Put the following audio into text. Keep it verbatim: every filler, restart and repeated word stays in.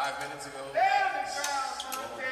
five minutes ago. Lay on the ground, Monte.